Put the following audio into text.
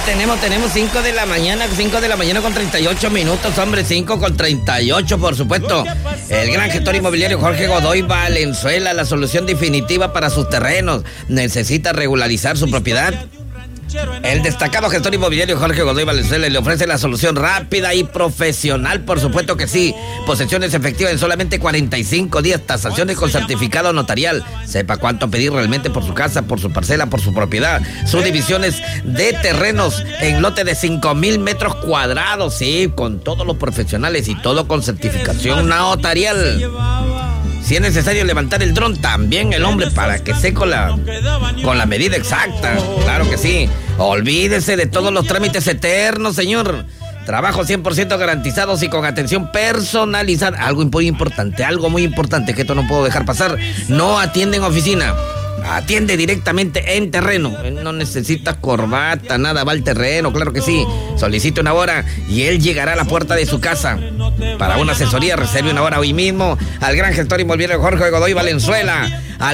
tenemos 5 de la mañana con 38 minutos, hombre, 5:38, por supuesto. El gran gestor inmobiliario Jorge Godoy Valenzuela, la solución definitiva para sus terrenos. ¿Necesita regularizar su propiedad? El destacado gestor inmobiliario Jorge Godoy Valenzuela le ofrece la solución rápida y profesional, por supuesto que sí. Posesiones efectivas en solamente 45 días, tasaciones con certificado notarial. Sepa cuánto pedir realmente por su casa, por su parcela, por su propiedad. Subdivisiones de terrenos en lote de 5,000 metros cuadrados, sí, con todos los profesionales y todo con certificación notarial. Si es necesario levantar el dron, también el hombre, para que esté con la medida exacta. Claro que sí. Olvídese de todos los trámites eternos, señor. Trabajos 100% garantizados y con atención personalizada. Algo muy importante, que esto no puedo dejar pasar. No atiende en oficina. Atiende directamente en terreno. No necesita corbata, nada, va al terreno, claro que sí. Solicite una hora y él llegará a la puerta de su casa. Para una asesoría, reserve una hora hoy mismo al gran gestor inmobiliario Jorge Godoy Valenzuela.